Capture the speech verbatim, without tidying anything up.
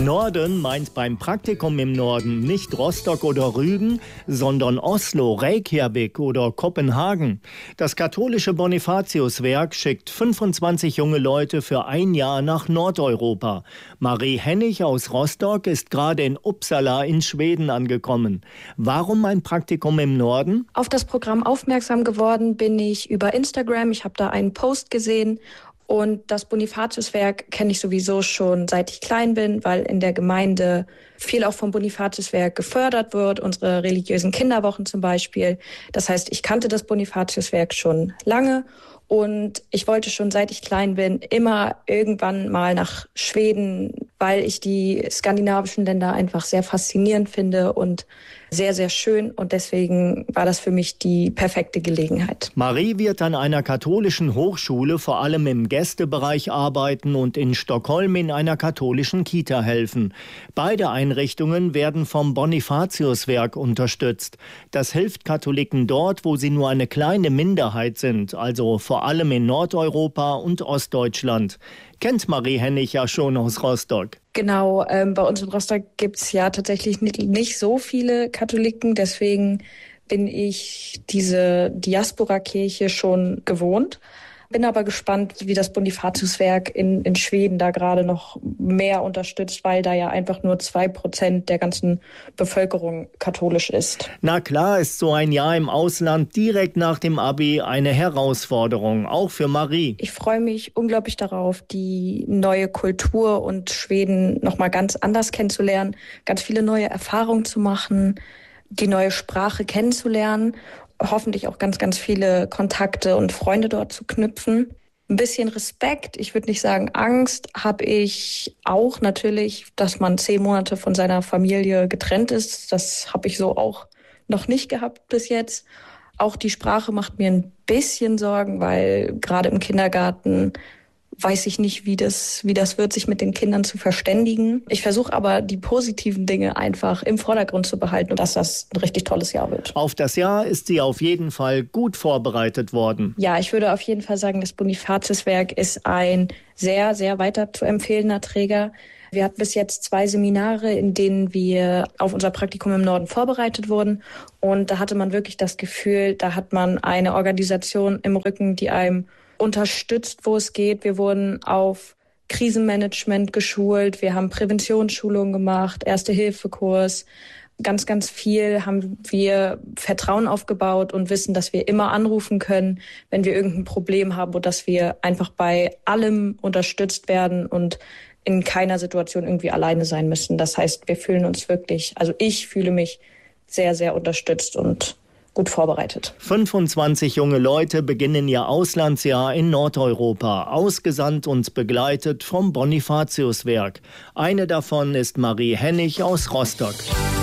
Norden meint beim Praktikum im Norden nicht Rostock oder Rügen, sondern Oslo, Reykjavik oder Kopenhagen. Das katholische Bonifatiuswerk schickt fünfundzwanzig junge Leute für ein Jahr nach Nordeuropa. Marie Hennig aus Rostock ist gerade in Uppsala in Schweden angekommen. Warum ein Praktikum im Norden? Auf das Programm aufmerksam geworden bin ich über Instagram. Ich habe da einen Post gesehen. Und das Bonifatiuswerk kenne ich sowieso schon, seit ich klein bin, weil in der Gemeinde viel auch vom Bonifatiuswerk gefördert wird, unsere religiösen Kinderwochen zum Beispiel. Das heißt, ich kannte das Bonifatiuswerk schon lange und ich wollte schon, seit ich klein bin, immer irgendwann mal nach Schweden, weil ich die skandinavischen Länder einfach sehr faszinierend finde und sehr, sehr schön. Und deswegen war das für mich die perfekte Gelegenheit. Marie wird an einer katholischen Hochschule vor allem im Gästebereich arbeiten und in Stockholm in einer katholischen Kita helfen. Beide Einrichtungen werden vom Bonifatiuswerk unterstützt. Das hilft Katholiken dort, wo sie nur eine kleine Minderheit sind, also vor allem in Nordeuropa und Ostdeutschland. Kennt Marie Hennig ja schon aus Rostock. Genau, ähm, bei uns in Rostock gibt es ja tatsächlich nicht, nicht so viele Katholiken. Deswegen bin ich diese Diaspora-Kirche schon gewohnt. Bin aber gespannt, wie das Bonifatiuswerk in, in Schweden da gerade noch mehr unterstützt, weil da ja einfach nur zwei Prozent der ganzen Bevölkerung katholisch ist. Na klar ist so ein Jahr im Ausland direkt nach dem Abi eine Herausforderung, auch für Marie. Ich freue mich unglaublich darauf, die neue Kultur und Schweden nochmal ganz anders kennenzulernen, ganz viele neue Erfahrungen zu machen, die neue Sprache kennenzulernen. Hoffentlich auch ganz, ganz viele Kontakte und Freunde dort zu knüpfen. Ein bisschen Respekt, ich würde nicht sagen Angst, habe ich auch natürlich, dass man zehn Monate von seiner Familie getrennt ist. Das habe ich so auch noch nicht gehabt bis jetzt. Auch die Sprache macht mir ein bisschen Sorgen, weil gerade im Kindergarten weiß ich nicht, wie das, wie das wird, sich mit den Kindern zu verständigen. Ich versuche aber, die positiven Dinge einfach im Vordergrund zu behalten und dass das ein richtig tolles Jahr wird. Auf das Jahr ist sie auf jeden Fall gut vorbereitet worden. Ja, ich würde auf jeden Fall sagen, das Bonifatiuswerk ist ein sehr, sehr weiter zu empfehlender Träger. Wir hatten bis jetzt zwei Seminare, in denen wir auf unser Praktikum im Norden vorbereitet wurden. Und da hatte man wirklich das Gefühl, da hat man eine Organisation im Rücken, die einem unterstützt, wo es geht. Wir wurden auf Krisenmanagement geschult, wir haben Präventionsschulungen gemacht, Erste-Hilfe-Kurs. Ganz, ganz viel haben wir Vertrauen aufgebaut und wissen, dass wir immer anrufen können, wenn wir irgendein Problem haben, und dass wir einfach bei allem unterstützt werden und in keiner Situation irgendwie alleine sein müssen. Das heißt, wir fühlen uns wirklich, also ich fühle mich sehr, sehr unterstützt und gut vorbereitet. fünfundzwanzig junge Leute beginnen ihr Auslandsjahr in Nordeuropa, ausgesandt und begleitet vom Bonifatiuswerk. Eine davon ist Marie Hennig aus Rostock.